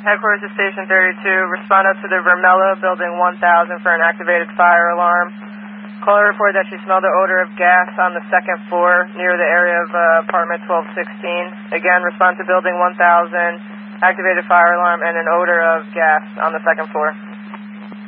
Headquarters to Station 32. Respond up to the Vermella, Building 1000 for an activated fire alarm. Caller reported that she smelled the odor of gas on the second floor near the area of apartment 1216. Again, respond to Building 1000, activated fire alarm, and an odor of gas on the second floor.